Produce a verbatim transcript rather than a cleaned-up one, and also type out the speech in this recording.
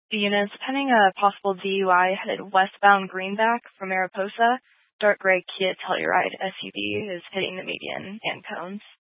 The units pending a possible D U I headed westbound Greenback from Mariposa. Dark gray Kia Telluride S U V is hitting the median and cones.